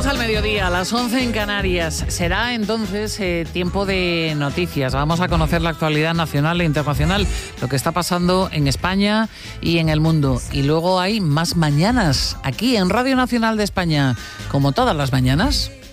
al mediodía, a las 11 en Canarias. Será entonces tiempo de noticias. Vamos a conocer la actualidad nacional e internacional, lo que está pasando en España y en el mundo. Y luego hay más mañanas aquí en Radio Nacional de España, como todas las mañanas.